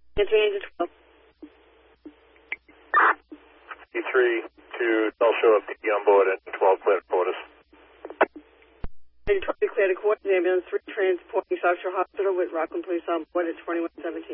Entry engine 12. E3 to I'll show up PD on board and 12 clear quarters. Engine 12 declared a quarters. Ambulance 3 transporting South Shore Hospital with Rockland Police on board at 2117.